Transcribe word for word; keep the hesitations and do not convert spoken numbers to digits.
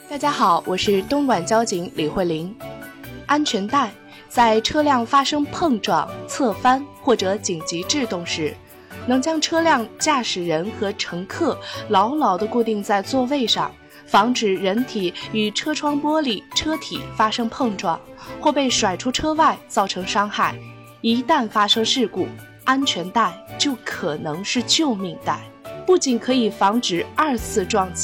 大家好，我是东莞交警李慧玲。安全带在车辆发生碰撞、侧翻或者紧急制动时，能将车辆驾驶人和乘客牢牢地固定在座位上，防止人体与车窗玻璃、车体发生碰撞或被甩出车外造成伤害。一旦发生事故，安全带就可能是救命带，不仅可以防止二次撞击